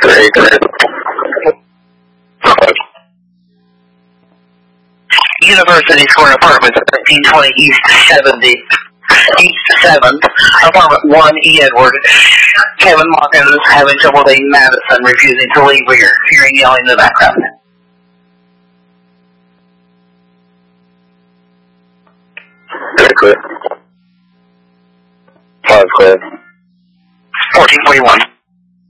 Very good. University Square Apartments, 1320 East 70. East 7th, Apartment 1, E. Edward. Kevin Hawkins having trouble dating Madison, refusing to leave. We're hearing yelling in the background. Very clear. 5 clear. 1441.